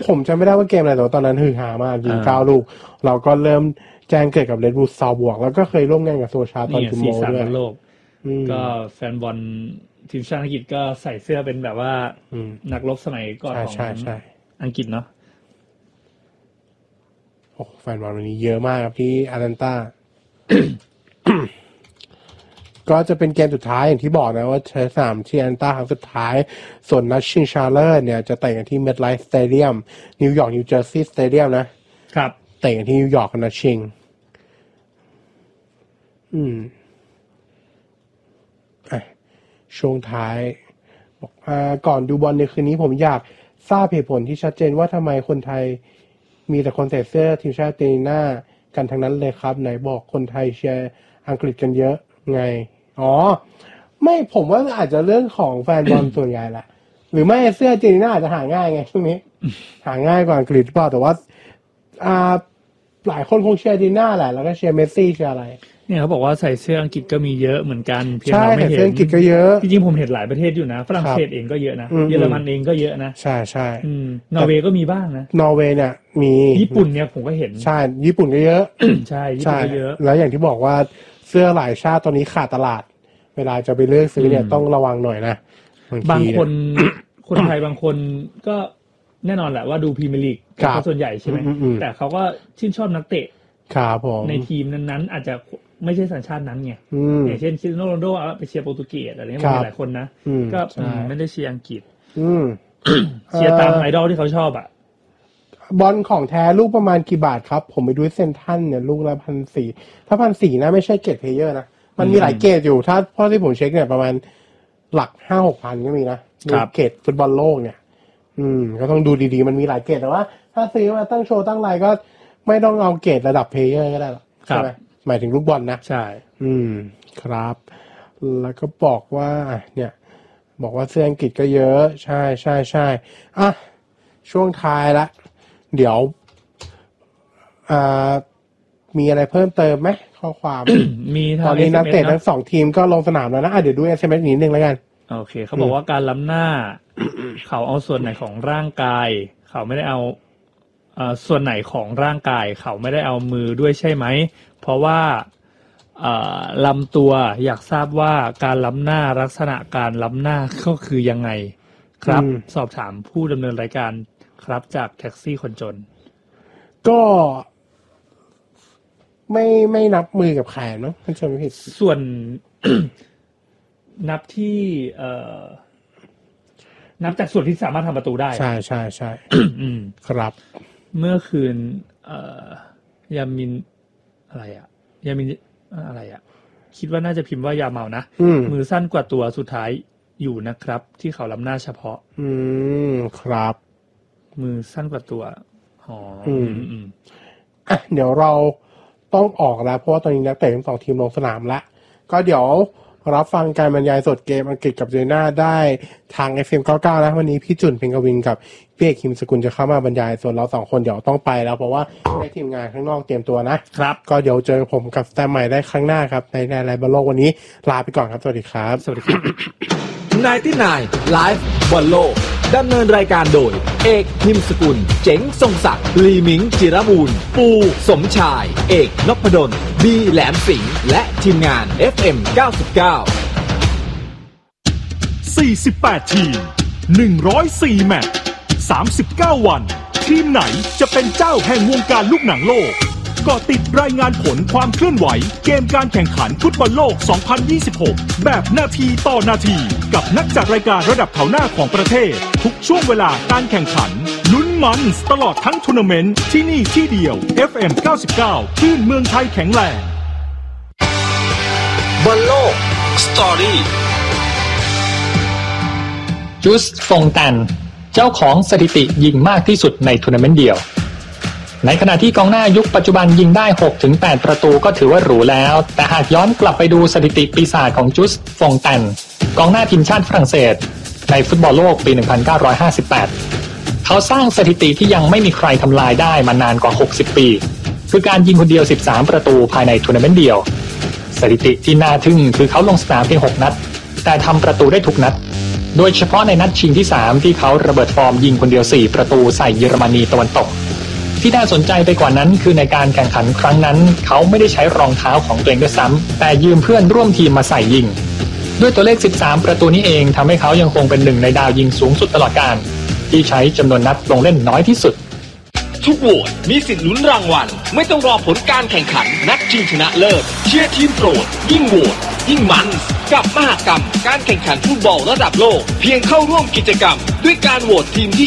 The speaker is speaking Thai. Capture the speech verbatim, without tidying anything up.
ผมจำไม่ได้ว่าเกมอะไรแต่ตอนนั้นฮือฮามากยิงเก้าลูกเราก็เริ่มแจ้งเกิดกับเรดบูลซาวบวกแล้วก็เคยร่วมงานกับโซชาตอนคุณโมด้วยโลกก็แฟนบอลทีมชาติอังกฤษก็ใส่เสื้อเป็นแบบว่านักรบสมัยก่อนของอังกฤษเนาะโอ้แฟนบอลวันนี้เยอะมากครับที่อาร์แลนตา ก็จะเป็นเกมสุดท้ายอย่างที่บอกนะว่าใช้สนามที่อาร์แลนตาครั้งสุดท้ายส่วนนัดชิงชาเลอร์เนี่ยจะเตะกันที่เมดไลฟ์สเตเดียมนิวยอร์กนิวเจอร์ซีย์สเตเดียมนะครับเตะกันที่นิวยอร์กกันนัดชิงอืมอ่ะช่วงท้ายบอกอ่าก่อนดูบอลในคืนนี้ผมอยากทราบเหตุผลที่ชัดเจนว่าทำไมคนไทยมีแต่คนใส่เสื้อทีมชาติอาร์เจนตินากันทั้งนั้นเลยครับไหนบอกคนไทยเชียร์อังกฤษกันเยอะไงอ๋อไม่ผมว่าอาจจะเรื่องของแฟนบอล ส่วนใหญ่แหละหรือไม่เสื้ออาร์เจนตินาอาจจะหาง่ายไงช่วงนี้หาง่ายกว่าอังกฤษหรือเปล่าแต่ว่าอ่าหลายคนคงเชียร์อาร์เจนตินาแหละแล้วก็เชียร์เมสซี่เชียร์อะไรเนี่ยเขาบอกว่าใส่เสื้ออังกฤษก็มีเยอะเหมือนกันเพียงเราไม่เห็นใช่ใส่เสื้ออังกฤษก็เยอะจริงๆผมเห็นหลายประเทศอยู่นะฝรั่งเศสเองก็เยอะนะเยอรมันเองก็เยอะนะใช่ใช่นอร์เวย์ก็มีบ้างนะนอร์เวย์เนี่ยมีญี่ปุ่นเนี่ยผมก็เห็นใช่ญี่ปุ่นก็เยอะใช่ญี่ปุ่นก็เยอะแล้วอย่างที่บอกว่าเสื้อหลายชาติตอนนี้ขาดตลาดเวลาจะไปเลือกซื้อเนี่ยต้องระวังหน่อยนะบางคนคนไทยบางคนก็แน่นอนแหละว่าดูพรีเมียร์ลีกเป็นส่วนใหญ่ใช่ไหมแต่เขาก็ชื่นชอบนักเตะครับผมในทีมนั้นๆอาจจะไม่ใช่สัญชาตินั้นไงอย่างเช่นคริสเตียโนโรนัลโดไปเชียร์โปรตุเกสอะไรเงี้ยมีหลายคนนะก็ไม่ได้เชียร์อังกฤษเชียร์ตามไอดอลที่เขาชอบอ่ะบอลของแท้ลูกประมาณกี่บาทครับผมไปดูเซนทันเนี่ยลูกละพันสี่ถ้าพันสี่นะไม่ใช่เกรดเพลเยอร์นะมันมีหลายเกรดอยู่ถ้าเพราะที่ผมเช็คเนี่ยประมาณหลักห้าหกพันก็มีนะเกรดฟุตบอลโลกเนี่ยอืมก็ต้องดูดีๆมันมีหลายเกรดแต่ว่าถ้าซื้อมาตั้งโชว์ตั้งไรก็ไม่ต้องเอาเกรดระดับเพลเยอร์ก็ได้หรอกใช่ไหมหมายถึงลูกบอลนะใช่อืมครับแล้วก็บอกว่าเนี่ยบอกว่าเสื้ออังกฤษก็เยอะใช่ใช่ใช่อ่ะช่วงท้ายละเดี๋ยวอ่ามีอะไรเพิ่มเติมไหมข้อความมีตอนนี้นักเตะทั้งสองทีมก็ลงสนามแล้วนะอ่ะเดี๋ยวดู เอส เอ็ม เอส นิดนึงแล้วกันโอเคเขาบอกว่าการล้ำหน้า เขาเอาส่วนไหนของร่างกายเขาไม่ได้เอาเอ่อส่วนไหนของร่างกายเขาไม่ได้เอามือด้วยใช่ไหมเพราะว่าเอ่อลำตัวอยากทราบว่าการล้ำหน้าลักษณะการล้ำหน้าก็คือยังไงครับสอบถามผู้ดำเนินรายการครับจากแท็กซี่คนจนก็ไม่ไม่นับมือกับแขนมั้งถ้าจำไม่ผิดส่วน นับที่เอ่อนับจากส่วนที่สามารถทำประตูได้ใช่ใช่ใช่ ครับเมื่อคืนเอ่อยามินอะไรอ่ะยามินอะไรอ่ะคิดว่าน่าจะพิมพ์ว่ายาเมานะมือสั้นกว่าตัวสุดท้ายอยู่นะครับที่เขาล้ำหน้าเฉพาะอืมครับมือสั้นกว่าตัวอ๋ออืมอืมอ่ะเดี๋ยวเราต้องออกแล้วเพราะว่าตอนนี้นักเตะทั้งสองทีมลงสนามแล้วก็เดี๋ยวรับฟังการบรรยายสดเกมอังกฤษกับเจน่าได้ทาง เอฟ เอ็ม เก้าสิบเก้านะวันนี้พี่จุนเพ็งกวินกับพี่เอกคิมสกุลจะเข้ามาบรรยายส่วนเราสองคนเดี๋ยวต้องไปแล้วเพราะว่าให้ทีมงานข้างนอกเตรียมตัวนะครับก็เดี๋ยวเจอผมกับสแตมใหม่ได้ครั้งหน้าครับในในไลฟ์บอลโลกวันนี้ลาไปก่อนครับสวัสดีครับสวัสดีครับไนน์ตี้ไนน์ไลฟ์บอลโลกดำเนินรายการโดยเอกพิมสกุลเจ๋งทรงศักดิ์ลีมิงจิรบูรณ์ปูสมชายเอกนพดลบีแหลมสิงห์และทีมงาน เอฟ เอ็ม เก้าสิบเก้าสี่สิบแปดทีมหนึ่งร้อยสี่แมตช์สามสิบเก้าวันทีมไหนจะเป็นเจ้าแห่งวงการลูกหนังโลกก็ติดรายงานผลความเคลื่อนไหวเกมการแข่งขันฟุตบอลโลกสองพันยี่สิบหกแบบนาทีต่อนาทีกับนักจัดรายการระดับแถวหน้าของประเทศทุกช่วงเวลาการแข่งขันลุ้นมันตลอดทั้งทัวร์นาเมนต์ที่นี่ที่เดียว เอฟ เอ็ม เก้าสิบเก้า คลื่นเมืองไทยแข็งแรงบอลโลกสตอรี่จุสฟงตันเจ้าของสถิติยิงมากที่สุดในทัวร์นาเมนต์เดียวในขณะที่กองหน้ายุคปัจจุบันยิงได้ หกถึงแปด ประตูก็ถือว่าหรูแล้วแต่หากย้อนกลับไปดูสถิติปีศาจของจุสฟงตันกองหน้าทีมชาติฝรั่งเศสในฟุตบอลโลกปี หนึ่งพันเก้าร้อยห้าสิบแปด เขาสร้างสถิติที่ยังไม่มีใครทำลายได้มานานกว่าหกสิบปีคือการยิงคนเดียวสิบสามประตูภายในทัวร์นาเมนต์เดียวสถิติที่น่าทึ่งคือเขาลงสนามเพียงหกนัดแต่ทำประตูได้ทุกนัดโดยเฉพาะในนัดชิงที่สามที่เขาระเบิดฟอร์มยิงคนเดียวสี่ประตูใส่เยอรมนีตะวันตกที่น่าสนใจไปกว่านั้นคือในการแข่งขันครั้งนั้นเขาไม่ได้ใช้รองเท้าของตัวเองด้วยซ้ำแต่ยืมเพื่อนร่วมทีมมาใส่ยิงด้วยตัวเลขสิบสามประตูนี้เองทำให้เขายังคงเป็นหนึ่งในดาวยิงสูงสุดตลอดกาลที่ใช้จำนวนนัดลงเล่นน้อยที่สุดทุกโหวตมีสิทธิ์ลุ้นรางวัลไม่ต้องรอผลการแข่งขันนัดชิงชนะเลิศเชียร์ทีมโปรดยิ่งโหวตยิ่งมันกับมหกรรมการแข่งขันฟุตบอลระดับโลกเพียงเข้าร่วมกิจกรรมด้วยการโหวตทีมที่